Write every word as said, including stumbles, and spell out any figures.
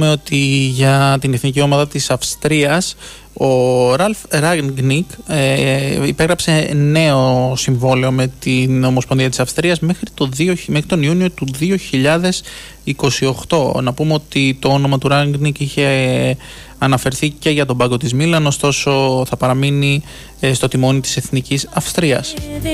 ότι για την εθνική ομάδα της Αυστρίας ο Ραλφ Ράγνικ ε, υπέγραψε νέο συμβόλαιο με την Ομοσπονδία της Αυστρίας μέχρι, το δύο, μέχρι τον Ιούνιο του δύο χιλιάδες είκοσι οκτώ. Να πούμε ότι το όνομα του Ράγνικ είχε αναφερθεί και για τον πάγκο της Μίλαν, ωστόσο θα παραμείνει ε, στο τιμόνι της Εθνικής Αυστρίας.